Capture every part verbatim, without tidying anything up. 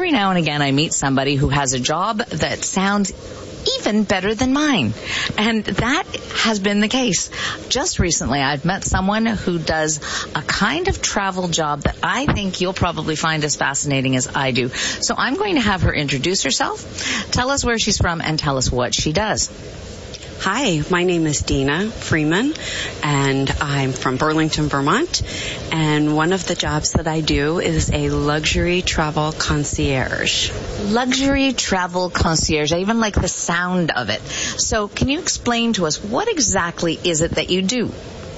every now and again I meet somebody who has a job that sounds even better than mine. And that has been the case. Just recently, I've met someone who does a kind of travel job that I think you'll probably find as fascinating as I do. So I'm going to have her introduce herself, tell us where she's from, and tell us what she does. Hi, my name is Dina Freeman, and I'm from Burlington, Vermont, and one of the jobs that I do is a luxury travel concierge. Luxury travel concierge. I even like the sound of it. So can you explain to us, what exactly is it that you do?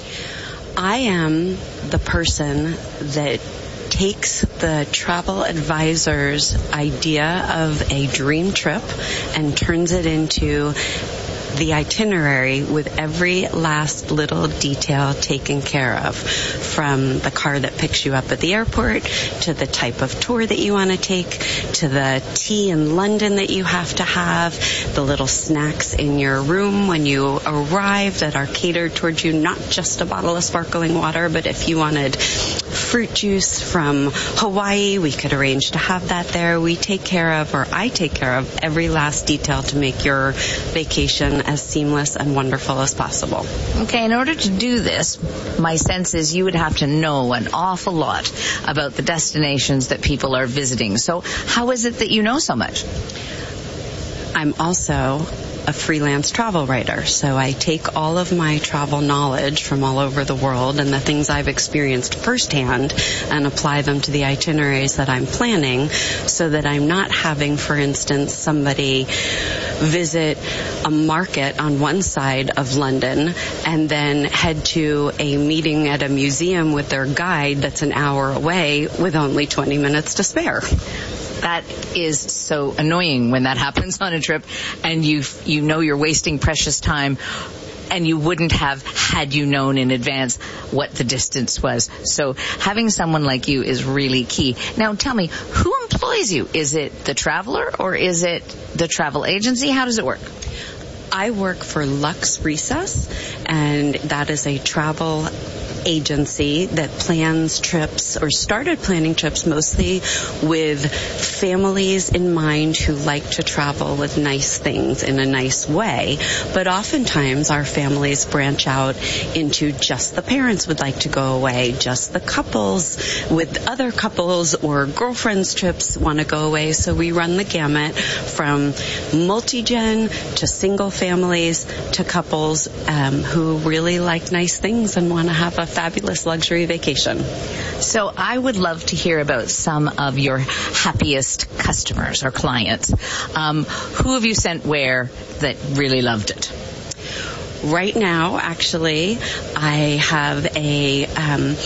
I am the person that takes the travel advisor's idea of a dream trip and turns it into the itinerary with every last little detail taken care of, from the car that picks you up at the airport to the type of tour that you want to take to the tea in London that you have to have, the little snacks in your room when you arrive that are catered towards you, not just a bottle of sparkling water, but if you wanted fruit juice from Hawaii, we could arrange to have that there. We take care of, or I take care of, every last detail to make your vacation as seamless and wonderful as possible. Okay, in order to do this, my sense is you would have to know an awful lot about the destinations that people are visiting. So how is it that you know so much? I'm also a freelance travel writer, so I take all of my travel knowledge from all over the world and the things I've experienced firsthand and apply them to the itineraries that I'm planning, so that I'm not having, for instance, somebody visit a market on one side of London and then head to a meeting at a museum with their guide that's an hour away with only twenty minutes to spare. That is so annoying when that happens on a trip, and you you know you're wasting precious time, and you wouldn't have had you known in advance what the distance was. So having someone like you is really key. Now tell me, who employs you? Is it the traveler or is it the travel agency? How does it work? I work for Lux Recess, and that is a travel agency that plans trips, or started planning trips mostly with families in mind who like to travel with nice things in a nice way. But oftentimes our families branch out into just the parents would like to go away, just the couples with other couples or girlfriends trips want to go away. So we run the gamut from multi-gen to single families to couples um, who really like nice things and want to have a fabulous luxury vacation. So I would love to hear about some of your happiest customers or clients. Um, who have you sent where that really loved it? Right now, actually, I have a um,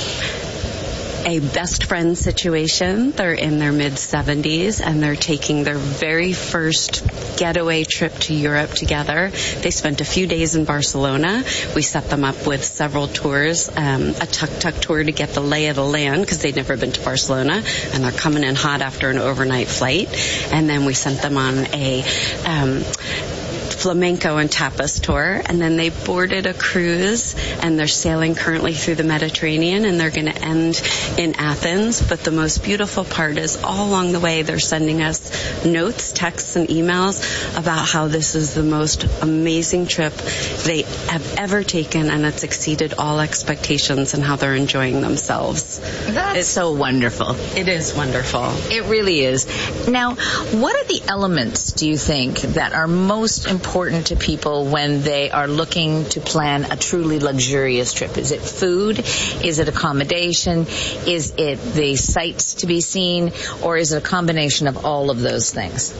a best friend situation. They're in their mid seventies and they're taking their very first getaway trip to Europe together. They spent a few days in Barcelona. We set them up with several tours, um, a tuk-tuk tour to get the lay of the land because they'd never been to Barcelona, and they're coming in hot after an overnight flight. And then we sent them on a um, flamenco and tapas tour, and then they boarded a cruise, and they're sailing currently through the Mediterranean, and they're going to end in Athens. But the most beautiful part is all along the way they're sending us notes, texts, and emails about how this is the most amazing trip they have ever taken, and it's exceeded all expectations, and how they're enjoying themselves. That's it's, so wonderful. It is wonderful. It really is. Now, what are the elements, do you think, that are most important important to people when they are looking to plan a truly luxurious trip? Is it food? Is it accommodation? Is it the sights to be seen? Or is it a combination of all of those things?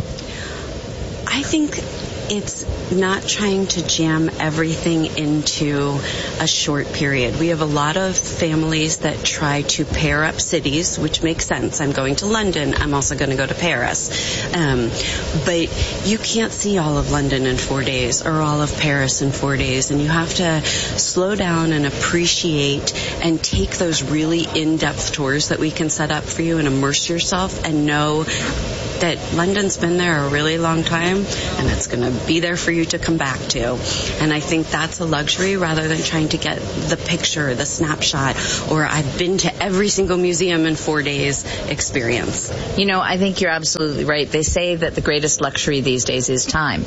I think it's not trying to jam everything into a short period. We have a lot of families that try to pair up cities, which makes sense. I'm going to London. I'm also going to go to Paris. Um, but you can't see all of London in four days or all of Paris in four days. And you have to slow down and appreciate and take those really in-depth tours that we can set up for you and immerse yourself and know that London's been there a really long time, and it's going to be there for you to come back to. And I think that's a luxury rather than trying to get the picture, the snapshot, or I've been to every single museum in four days experience. You know, I think you're absolutely right. They say that the greatest luxury these days is time.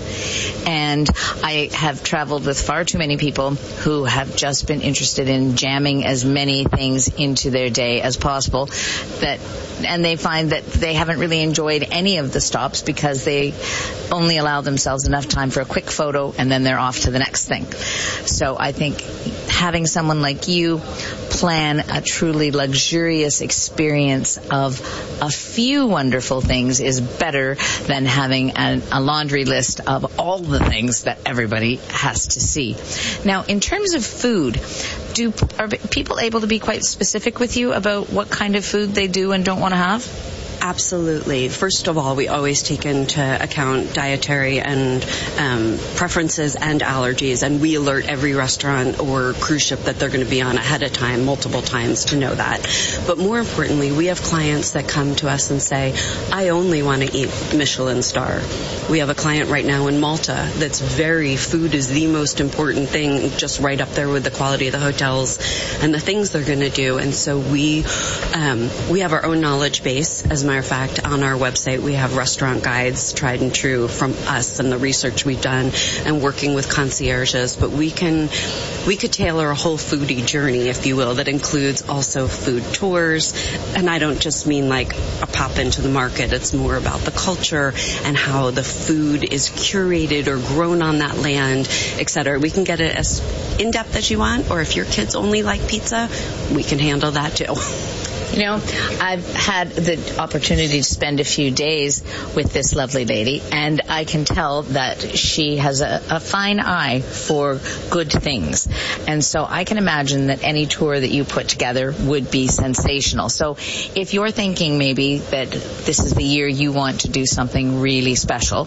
And I have traveled with far too many people who have just been interested in jamming as many things into their day as possible, that and they find that they haven't really enjoyed any of the stops because they only allow themselves enough time for a quick photo and then they're off to the next thing. So I think having someone like you plan a truly luxurious experience of a few wonderful things is better than having an, a laundry list of all the things that everybody has to see. Now, in terms of food, do are people able to be quite specific with you about what kind of food they do and don't want to have? Absolutely. First of all, we always take into account dietary and um, preferences and allergies, and we alert every restaurant or cruise ship that they're going to be on ahead of time, multiple times, to know that. But more importantly, we have clients that come to us and say, I only want to eat Michelin star. We have a client right now in Malta that's very, food is the most important thing, just right up there with the quality of the hotels and the things they're going to do. And so we um, we have our own knowledge base. As a matter of fact, on our website, we have restaurant guides, tried and true, from us and the research we've done and working with concierges. But we can, we could tailor a whole foodie journey, if you will, that includes also food tours. And I don't just mean like a pop into the market. It's more about the culture and how the food is curated or grown on that land, et cetera. We can get it as in-depth as you want, or if your kids only like pizza, we can handle that too. You know, I've had the opportunity to spend a few days with this lovely lady, and I can tell that she has a, a fine eye for good things. And so I can imagine that any tour that you put together would be sensational. So if you're thinking maybe that this is the year you want to do something really special,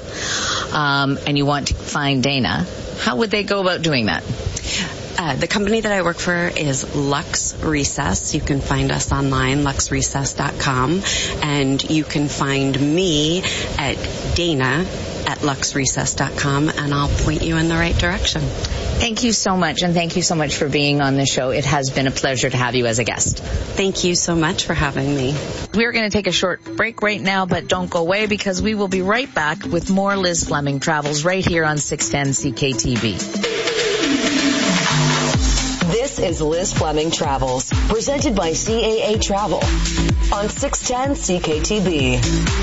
um, and you want to find Dana, how would they go about doing that? Uh, the company that I work for is Lux Recess. You can find us online, lux recess dot com, and you can find me at Dana at lux recess dot com, and I'll point you in the right direction. Thank you so much, and thank you so much for being on the show. It has been a pleasure to have you as a guest. Thank you so much for having me. We're going to take a short break right now, but don't go away because we will be right back with more Liz Fleming Travels right here on six ten C K T B. This is Liz Fleming Travels, presented by C A A Travel on six ten C K T B.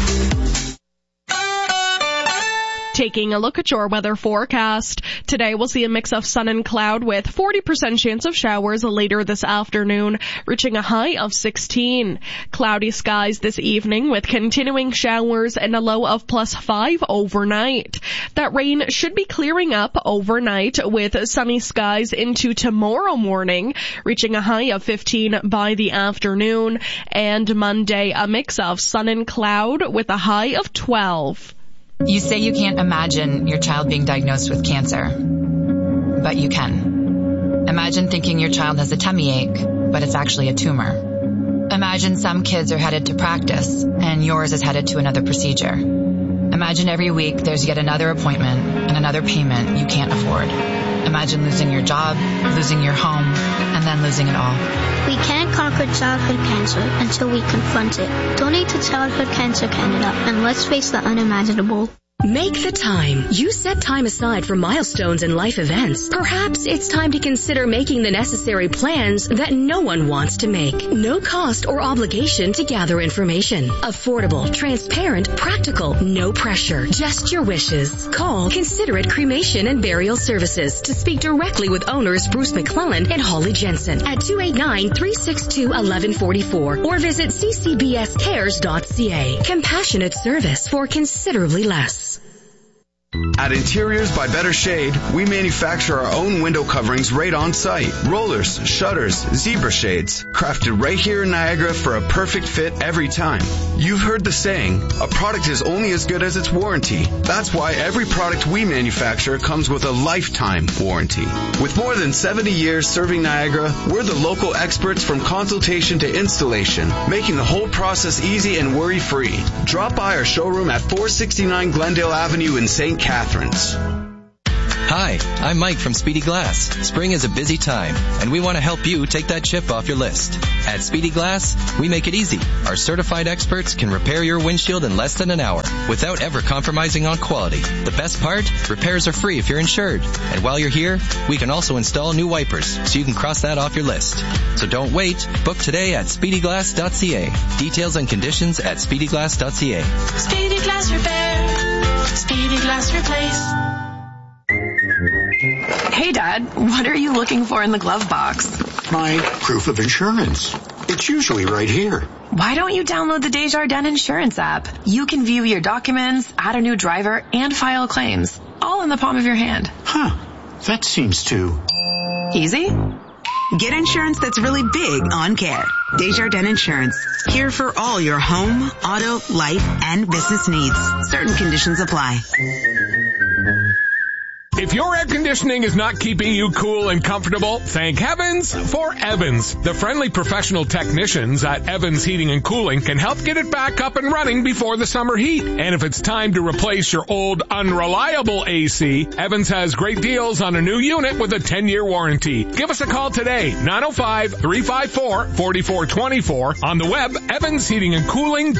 Taking a look at your weather forecast. Today we'll see a mix of sun and cloud with forty percent chance of showers later this afternoon, reaching a high of sixteen. Cloudy skies this evening with continuing showers and a low of plus five overnight. That rain should be clearing up overnight with sunny skies into tomorrow morning, reaching a high of fifteen by the afternoon. And Monday, a mix of sun and cloud with a high of twelve. You say you can't imagine your child being diagnosed with cancer, but you can. Imagine thinking your child has a tummy ache, but it's actually a tumor. Imagine some kids are headed to practice, and yours is headed to another procedure. Imagine every week there's yet another appointment and another payment you can't afford. Imagine losing your job, losing your home, and then losing it all. We can't conquer childhood cancer until we confront it. Donate to Childhood Cancer Canada, and let's face the unimaginable. Make the time. You set time aside for milestones and life events. Perhaps it's time to consider making the necessary plans that no one wants to make. No cost or obligation to gather information. Affordable, transparent, practical, no pressure. Just your wishes. Call Considerate Cremation and Burial Services to speak directly with owners Bruce McClellan and Holly Jensen at two eight nine, three six two, one one four four or visit c c b s cares dot c a. Compassionate service for considerably less. At Interiors by Better Shade, we manufacture our own window coverings right on site. Rollers, shutters, zebra shades, crafted right here in Niagara for a perfect fit every time. You've heard the saying, a product is only as good as its warranty. That's why every product we manufacture comes with a lifetime warranty. With more than seventy years serving Niagara, we're the local experts from consultation to installation, making the whole process easy and worry-free. Drop by our showroom at four sixty-nine Glendale Avenue in Saint Catharines. Hi, I'm Mike from Speedy Glass. Spring is a busy time, and we want to help you take that chip off your list. At Speedy Glass, we make it easy. Our certified experts can repair your windshield in less than an hour without ever compromising on quality. The best part? Repairs are free if you're insured. And while you're here, we can also install new wipers, so you can cross that off your list. So don't wait. Book today at speedy glass dot c a. Details and conditions at speedy glass dot c a. Speedy Glass Repair. Speedy Glass Replace. Hey, Dad, what are you looking for in the glove box? My proof of insurance. It's usually right here. Why don't you download the Desjardins Insurance app? You can view your documents, add a new driver, and file claims, all in the palm of your hand. Huh. That seems too... easy? Get insurance that's really big on care. Desjardins Insurance. Here for all your home, auto, life, and business needs. Certain conditions apply. If your air conditioning is not keeping you cool and comfortable, thank heavens for Evans. The friendly professional technicians at Evans Heating and Cooling can help get it back up and running before the summer heat. And if it's time to replace your old unreliable A C, Evans has great deals on a new unit with a ten-year warranty. Give us a call today, nine oh five, three five four, four four two four, on the web, evans heating and cooling